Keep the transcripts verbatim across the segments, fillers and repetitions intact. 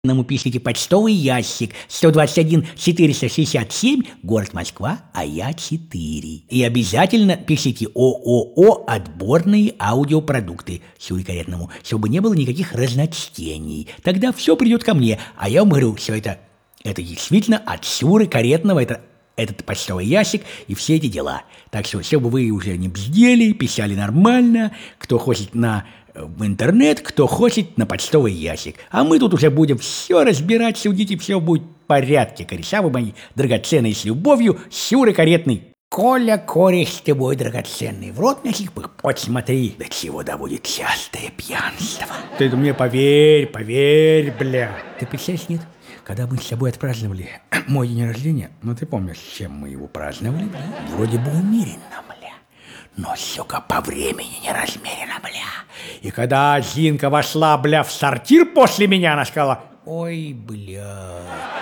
Нам пишите почтовый ящик сто двадцать один четыреста шестьдесят семь, город Москва, а я четыре. И обязательно пишите ООО «Отборные аудиопродукты» Сюре Каретному, чтобы не было никаких разночтений. Тогда все придет ко мне, а я вам говорю, все это, это действительно от Сюры Каретного, это этот почтовый ящик и все эти дела. Так что, чтобы вы уже не бздели, писали нормально, кто хочет на в интернет, кто хочет на почтовый ящик. А мы тут уже будем все разбирать, судить, и все будет в порядке. Кореша вы мои драгоценные, с любовью, Сюра Каретный. Коля, кореш ты мой драгоценный, в рот носик бы. Вот смотри, до чего доводит частое пьянство. Ты мне поверь, поверь, бля. Ты представляешь, нет? Когда мы с тобой отпраздновали мой день рождения, ну ты помнишь, чем мы его праздновали, да? Вроде бы умеренно, бля. Но, сука, по времени не размеренно, бля. И когда Зинка вошла, бля, в сортир после меня, она сказала: ой, бля.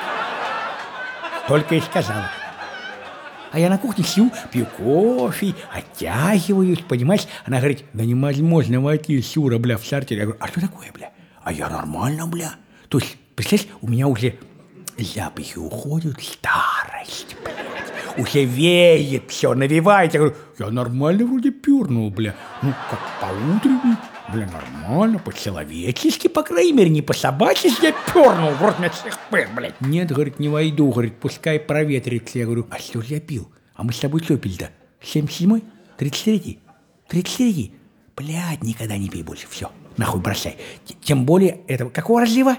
Только и сказала. А я на кухне сижу, пью кофе, оттягиваюсь, понимаешь? Она говорит: да невозможно войти, Сюра, бля, в сортир. Я говорю: а что такое, бля? А я нормально, бля. То есть, представляешь, у меня уже запахи уходят, старость, блядь. Уже веет все, навевает. Я говорю: я нормально вроде пёрнул, бля. Ну, как по-утренней, бля, нормально, по-человечески, по крайней мере, не по-собачески я пёрнул. В рот меня всех пыр, блядь. Нет, говорит, не войду, говорит, пускай проветрится. Я говорю: а что же я пил? А мы с тобой что пили-то? семьдесят седьмой? тридцать третий? тридцать третий? Блядь, никогда не пей больше, все, нахуй бросай. Тем более, этого, какого разлива?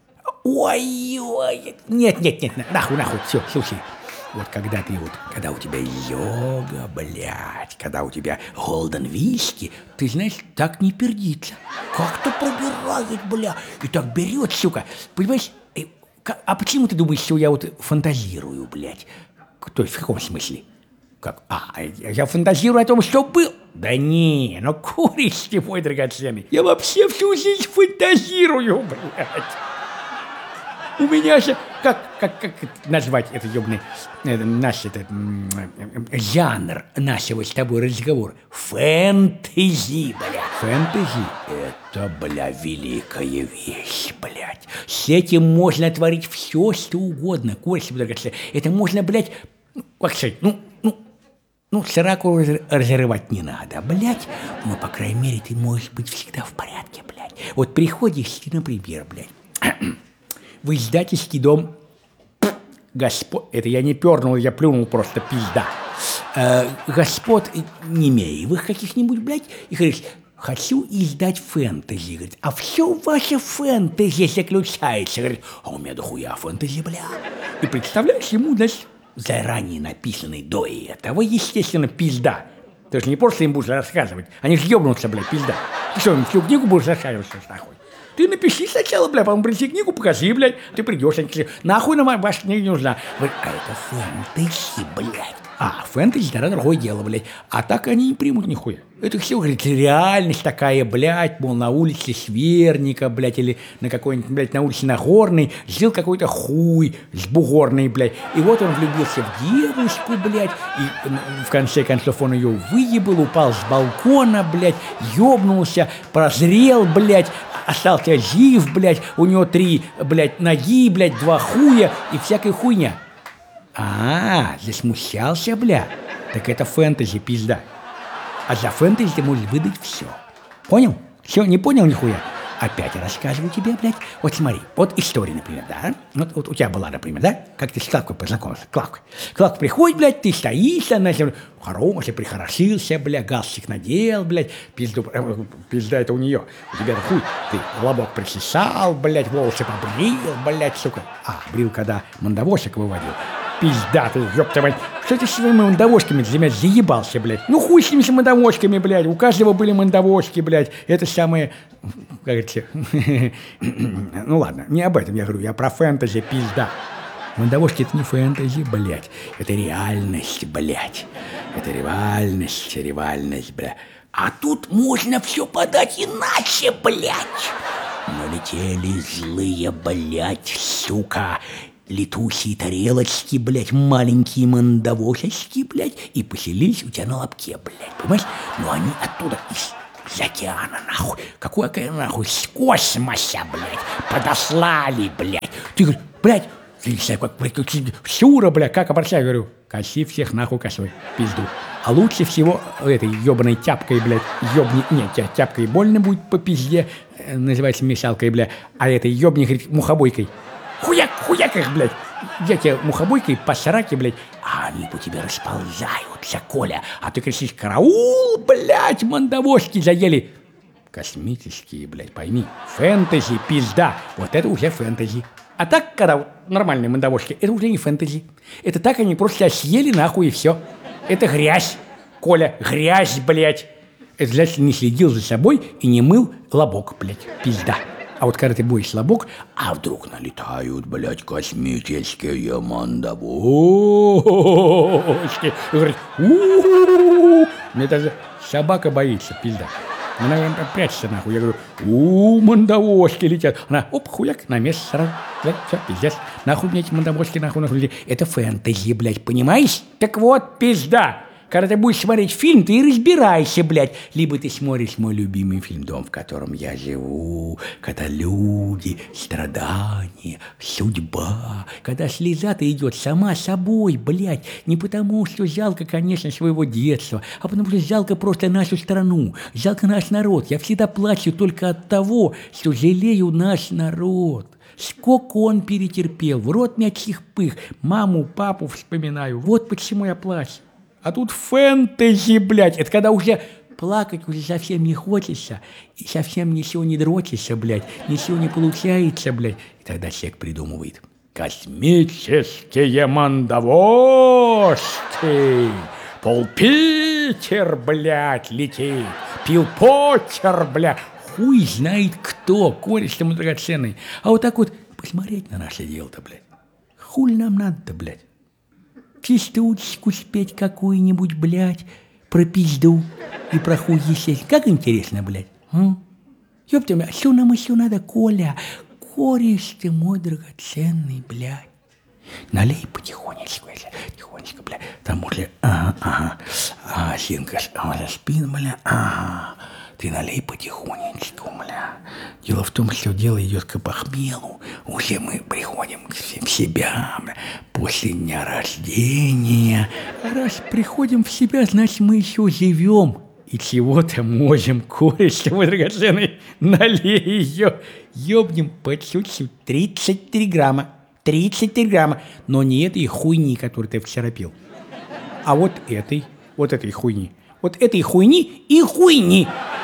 Ой-ой, нет, нет, нет, нахуй, нахуй, все, слушай. Вот когда ты вот, когда у тебя йога, блядь, когда у тебя голден виски, ты знаешь, так не пердится. Как-то пробирает, бля, и так берет, сука. Понимаешь, а почему ты думаешь, что я вот фантазирую, блядь? То есть в каком смысле? Как? А, я фантазирую о том, что был? Да не, ну кореш ты мой драгоценный. Я вообще всю жизнь фантазирую, блядь. У меня же, как, как, как назвать это ёбный, это, наш этот, жанр нашего с тобой разговора? Фэнтези, бля. Фэнтези – это, бля, великая вещь, блядь. С этим можно творить все, что угодно, кореш, драгоценный. Это можно, блядь, как сказать, ну, ну, ну, сраку разрывать не надо, блядь. Но, по крайней мере, ты можешь быть всегда в порядке, блядь. Вот приходишь ты, например, блядь, в издательский дом господ... Это я не пернул, я плюнул просто, пизда. Э, господ Немеевых каких-нибудь, блядь, и говоришь: хочу издать фэнтези. Говорит: а все ваше фэнтези заключается. Говорит: а у меня дохуя фэнтези, бля. И представляешь, ему, значит, заранее написанный до этого, естественно, пизда. Ты же не просто им будешь рассказывать. Они же ебнутся, блядь, пизда. Ты что, им всю книгу будешь рассказывать, что нахуй? Ты напиши сначала, бля, потом принеси книгу, покажи, блядь. Ты придешь, они говорят: нахуй нам ваша книга не нужна. Говорит: а это фэнтези, блядь. А, фэнтези, тогда другое дело, блядь. А так они не примут нихуя. Это все, говорит, реальность такая, блядь, мол, на улице Сверника, блядь, или на какой-нибудь, блядь, на улице Нагорной жил какой-то хуй с бугорной, блядь. И вот он влюбился в девушку, блядь, и в конце концов он ее выебал, упал с балкона, блядь, ёбнулся, прозрел, блядь, остался жив, блядь, у него три, блядь, ноги, блядь, два хуя и всякая хуйня. А, засмущался, бля. Так это фэнтези, пизда. А за фэнтези ты можешь выдать все. Понял? Все, не понял нихуя? Опять я рассказываю тебе, блядь. Вот смотри, вот история, например, да? Вот, вот у тебя была, например, да? Как ты с Клавкой познакомился? Клавка. Клавка приходит, блядь, ты стоишь, она хороший, прихорошился, блядь, галстук надел, блядь, пизду, э, пизда это у нее. У тебя хуй, ты лобок причесал, блядь, волосы побрил, блядь, сука. А, брил, когда мандавошек выводил. Пизда ты, ёпта мать. Что ты с своими мандавошками для меня заебался, блядь? Ну хуй с ними с мандавошками, блядь. У каждого были мандавошки, блядь. Это самое, как говорится, ну ладно, не об этом я говорю, я про фэнтези, пизда. Мандавошки — это не фэнтези, блядь. Это реальность, блядь. Это реальность, реальность, блядь. А тут можно все подать иначе, блядь. Налетели злые, блядь, сука. Летучие тарелочки, блядь, маленькие мандавошечки, блядь, и поселились у тебя на лобке, блядь, понимаешь? Но они оттуда из Океана, нахуй. Какой океан, нахуй? С космоса, блядь. Подослали, блядь. Ты говоришь, блядь, я не знаю, как, блядь, как Сюра, блядь, как обращаю, говорю, коси всех нахуй косой, пизду. А лучше всего этой ебаной тяпкой, блядь, ебни, нет, тя, тяпкой больно будет по пизде, называется мешалкой, блядь, а этой ебни, говорит, мухобойкой. Хуяк, хуяк их, блядь. Я тебе мухобойкой по сраке, блядь, а они по тебе расползаются, Коля. А ты кричишь, караул, блядь, мандавошки заели. Космические, блядь, пойми. Фэнтези, пизда. Вот это уже фэнтези. А так, когда вот нормальные мандавошки, это уже не фэнтези. Это так они просто съели нахуй и все. Это грязь, Коля, грязь, блядь. Это значит, не следил за собой и не мыл лобок, блядь, пизда. А вот когда ты будешь лобок, а вдруг налетают, блядь, космические мандавошки. И говорит, у-у-у-у. Мне даже собака боится, пизда. Она прячется нахуй. Я говорю, у мандавошки летят. Она, оп, хуяк, на место сразу. Блядь, все, пиздец. Нахуй мне эти мандавошки, нахуй, нахуй. Это фэнтези, блядь, понимаешь? Так вот, пизда. Когда ты будешь смотреть фильм, ты и разбирайся, блядь. Либо ты смотришь мой любимый фильм «Дом, в котором я живу», когда люди, страдания, судьба, когда слеза-то идет сама собой, блядь. Не потому, что жалко, конечно, своего детства, а потому что жалко просто нашу страну, жалко наш народ. Я всегда плачу только от того, что жалею наш народ. Сколько он перетерпел, в рот мягких пых, маму, папу вспоминаю. Вот почему я плачу. А тут фэнтези, блядь, это когда уже плакать уже совсем не хочется, и совсем ничего не дрочится, блядь, ничего не получается, блядь. И тогда человек придумывает. Космические мандавошки, Пол-Питер, блядь, летит, Пил Поттер, блядь, хуй знает кто, кореш-то мой драгоценный. А вот так вот посмотреть на наше дело-то, блядь. Хуй нам надо-то, блядь. Частушечку спеть какую-нибудь, блядь, про пизду и про хуй есесть. Как интересно, блядь. М? Ёпта, блядь, что нам еще надо, Коля? Кореш ты мой драгоценный, блядь. Налей потихонечку, если тихонечко, блядь. Там уже, ага, ага. А, Синка, а, спин, бля, ага. Ты налей потихонечку, бля. Дело в том, что дело идет к похмелу. Уже мы приходим в себя, бля, после дня рождения. А раз приходим в себя, значит, мы еще живем. И чего-то можем, кореш, мой драгоценный, налей ее. Ёбнем по чуть-чуть. тридцать три грамма. тридцать три грамма. Но не этой хуйни, которую ты вчера пил. А вот этой, вот этой хуйни. Вот этой хуйни и хуйни.